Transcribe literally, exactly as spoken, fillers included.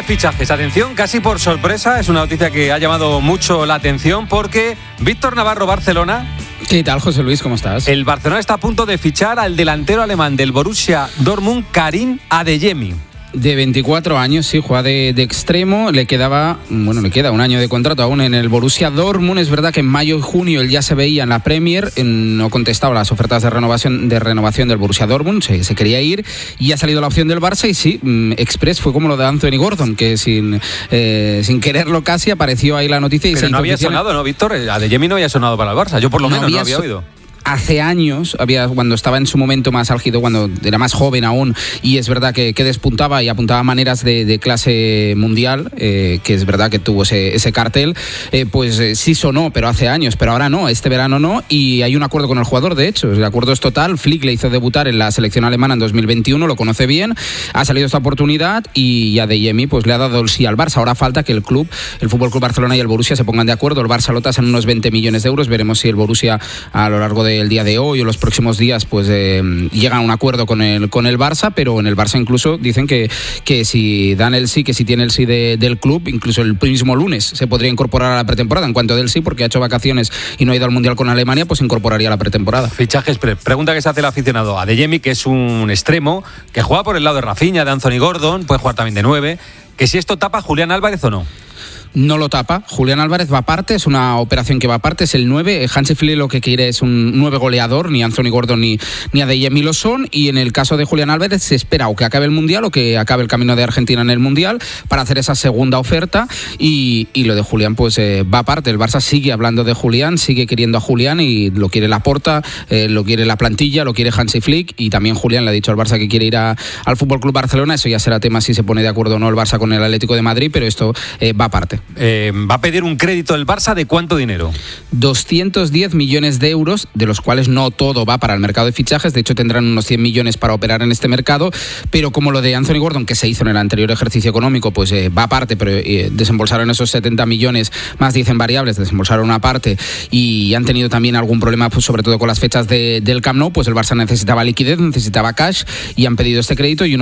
fichajes. Atención, casi por sorpresa, es una noticia que ha llamado mucho la atención porque Víctor Navarro, Barcelona. ¿Qué tal, José Luis? ¿Cómo estás? El Barcelona está a punto de fichar al delantero alemán del Borussia Dortmund, Karim Adeyemi. De veinticuatro años, sí, juega de, de extremo, le quedaba, bueno, le queda un año de contrato aún en el Borussia Dortmund. Es verdad que en mayo y junio él ya se veía en la Premier, no contestaba las ofertas de renovación de renovación del Borussia Dortmund, se, se quería ir y ha salido la opción del Barça y sí, Express fue como lo de Anthony Gordon, que sin, eh, sin quererlo casi apareció ahí la noticia y Pero se no había oficial. sonado, ¿no, Víctor? Adeyemi no había sonado para el Barça, yo por lo No menos no había había so- oído. Hace años, había cuando estaba en su momento más álgido, cuando era más joven aún, y es verdad que, que despuntaba y apuntaba maneras de, de clase mundial, eh, que es verdad que tuvo ese, ese cartel, eh, pues eh, sí sonó, pero hace años, pero ahora no, este verano no, y hay un acuerdo con el jugador, de hecho, el acuerdo es total. Flick le hizo debutar en la selección alemana en dos mil veintiuno, lo conoce bien, ha salido esta oportunidad y Adeyemi pues le ha dado el sí al Barça. Ahora falta que el club, el Fútbol Club Barcelona y el Borussia se pongan de acuerdo. El Barça lo tasa en unos veinte millones de euros, veremos si el Borussia a lo largo del día de hoy o los próximos días pues eh, llegan a un acuerdo con el con el Barça, pero en el Barça incluso dicen que, que si dan el sí, que si tiene el sí de, del club, incluso el mismo lunes se podría incorporar a la pretemporada. En cuanto del sí, porque ha hecho vacaciones y no ha ido al Mundial con Alemania, pues incorporaría a la pretemporada. Fichajes, pre- pregunta que se hace el aficionado. Adeyemi, que es un extremo, que juega por el lado de Rafinha, de Anthony Gordon, puede jugar también de nueve, que si esto tapa a Julián Álvarez o no. No lo tapa. Julián Álvarez va aparte, es una operación que va aparte, es el nueve. Hansi Flick lo que quiere es un nueve goleador, ni Anthony Gordon ni, ni Adeyemi lo son, y en el caso de Julián Álvarez se espera o que acabe el Mundial o que acabe el camino de Argentina en el Mundial para hacer esa segunda oferta, y, y lo de Julián pues eh, va aparte. El Barça sigue hablando de Julián, sigue queriendo a Julián y lo quiere Laporta, eh, lo quiere la plantilla, lo quiere Hansi Flick, y también Julián le ha dicho al Barça que quiere ir a, al F C Barcelona. Eso ya será tema si se pone de acuerdo o no el Barça con el Atlético de Madrid, pero esto eh, va aparte. Eh, va a pedir un crédito del Barça ¿de cuánto dinero? doscientos diez millones de euros, de los cuales no todo va para el mercado de fichajes. De hecho tendrán unos cien millones para operar en este mercado, pero como lo de Anthony Gordon, que se hizo en el anterior ejercicio económico, pues eh, va aparte, pero eh, desembolsaron esos setenta millones más diez en variables, desembolsaron una parte y han tenido también algún problema, pues sobre todo con las fechas de, del Camp Nou, pues el Barça necesitaba liquidez, necesitaba cash y han pedido este crédito y unos